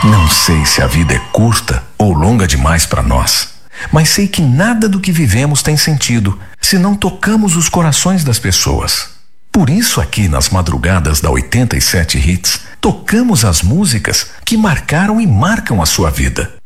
Não sei se a vida é curta ou longa demais para nós, mas sei que nada do que vivemos tem sentido se não tocamos os corações das pessoas. Por isso, aqui nas madrugadas da 87 Hits, tocamos as músicas que marcaram e marcam a sua vida.